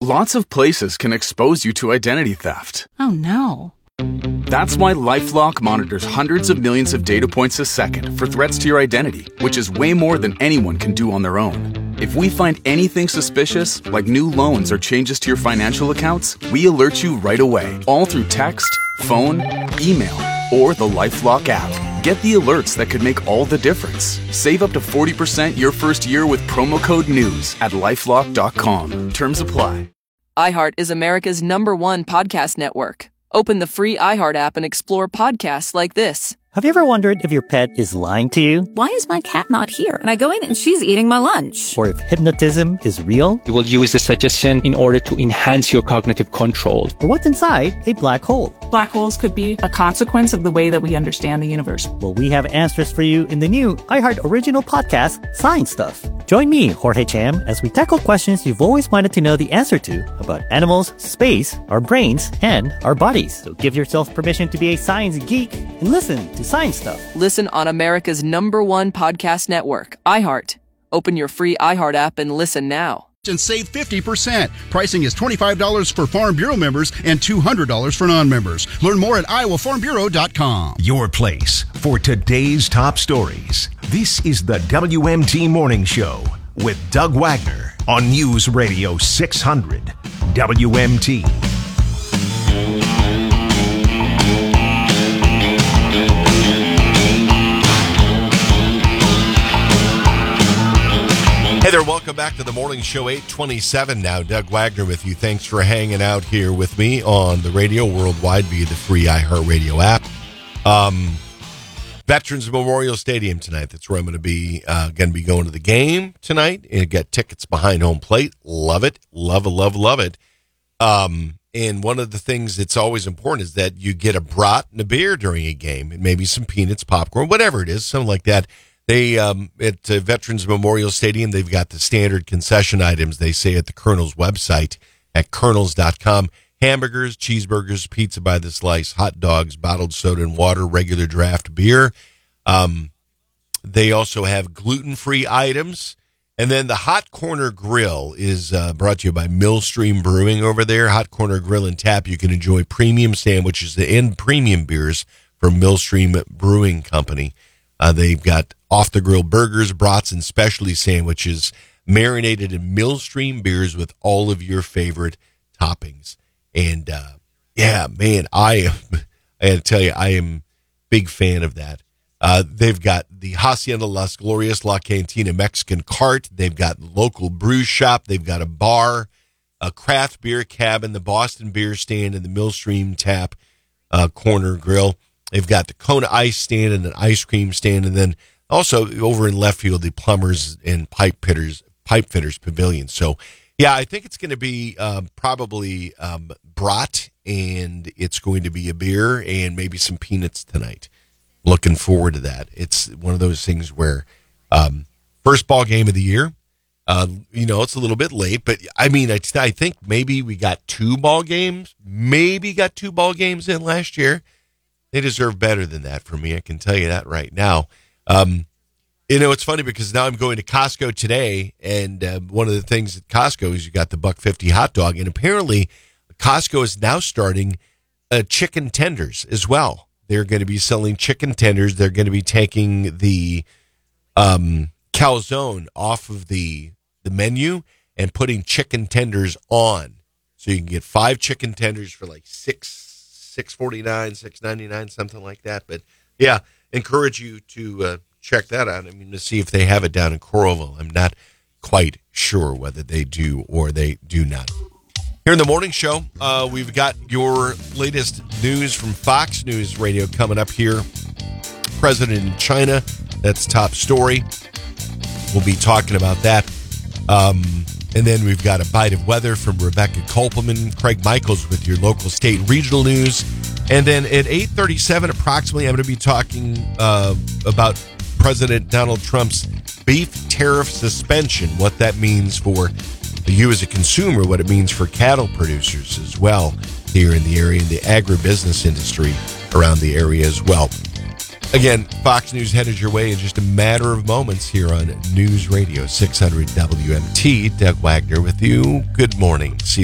Lots of places can expose you to identity theft. Oh, no. That's why LifeLock monitors hundreds of millions of data points a second for threats to your identity, which is way more than anyone can do on their own. If we find anything suspicious, like new loans or changes to your financial accounts, we alert you right away, all through text, phone, email, or the LifeLock app. Get the alerts that could make all the difference. Save up to 40% your first year with promo code NEWS at LifeLock.com. Terms apply. iHeart is America's #1 podcast network. Open the free iHeart app and explore podcasts like this. Have you ever wondered if your pet is lying to you? Why is my cat not here? And I go in and she's eating my lunch. Or if hypnotism is real? You will use the suggestion in order to enhance your cognitive control. Or what's inside a black hole? Black holes could be a consequence of the way that we understand the universe. Well, we have answers for you in the new iHeart original podcast, Science Stuff. Join me, Jorge Cham, as we tackle questions you've always wanted to know the answer to about animals, space, our brains, and our bodies. So give yourself permission to be a science geek and listen to Science Stuff. Listen on America's #1 podcast network, iHeart. Open your free iHeart app and listen now. And save 50%. Pricing is $25 for Farm Bureau members and $200 for non-members. Learn more at iowafarmbureau.com. Your place for today's top stories. This is the WMT Morning Show with Doug Wagner on News Radio 600 WMT. Hey there, welcome back to the morning show, 8:27 now. Doug Wagner with you. Thanks for hanging out here with me on the radio worldwide via the free iHeartRadio app. Veterans Memorial Stadium tonight. That's where I'm going to be going to the game tonight and get tickets behind home plate. Love it. Love it. And one of the things that's always important is that you get a brat and a beer during a game, and maybe some peanuts, popcorn, whatever it is, something like that. They at Veterans Memorial Stadium, they've got the standard concession items, they say, at the Colonel's website at colonels.com. Hamburgers, cheeseburgers, pizza by the slice, hot dogs, bottled soda and water, regular draft beer. They also have gluten-free items. And then the Hot Corner Grill is brought to you by Millstream Brewing over there. Hot Corner Grill and Tap. You can enjoy premium sandwiches and premium beers from Millstream Brewing Company. They've got off-the-grill burgers, brats, and specialty sandwiches marinated in Millstream beers with all of your favorite toppings. And, yeah, man, I got to tell you, I am a big fan of that. They've got the Hacienda Las Glorias La Cantina Mexican Cart. They've got local brew shop. They've got a bar, a craft beer cabin, the Boston Beer Stand, and the Millstream Tap Corner Grill. They've got the Kona Ice Stand and an ice cream stand. And then also over in left field, the Plumbers and Pipe Fitters Pavilion. So, yeah, I think it's going to be probably brat, and it's going to be a beer and maybe some peanuts tonight. Looking forward to that. It's one of those things where first ball game of the year, it's a little bit late, but I mean, I think maybe we got two ball games in last year. They deserve better than that for me. I can tell you that right now. It's funny because now I'm going to Costco today, and one of the things at Costco is you got the $1.50 hot dog, and apparently Costco is now starting chicken tenders as well. They're going to be selling chicken tenders. They're going to be taking the calzone off of the menu and putting chicken tenders on. So you can get 5 chicken tenders for like $6.49, $6.99, something like that. But yeah, encourage you to check that out. I mean, to see if they have it down in Coralville. I'm not quite sure whether they do or they do not. Here in the morning show, we've got your latest news from Fox News Radio coming up here. President in China, that's top story. We'll be talking about that. And then we've got a bite of weather from Rebecca Kopelman, Craig Michaels with your local state and regional news. And then at 8:37 approximately, I'm going to be talking about President Donald Trump's beef tariff suspension, what that means for you as a consumer, what it means for cattle producers as well here in the area, in the agribusiness industry around the area as well. Again, Fox News headed your way in just a matter of moments here on News Radio 600 WMT. Doug Wagner with you. Good morning. See you